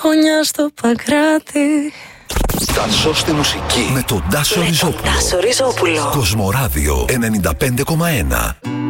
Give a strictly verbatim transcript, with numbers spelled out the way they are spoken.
γωνιά στο Παγκράτη. Τάσο στη μουσική με τον Τάσο Με τον Ριζόπουλο. Τάσο Ριζόπουλο. Κοσμοράδιο ενενήντα πέντε κόμμα ένα.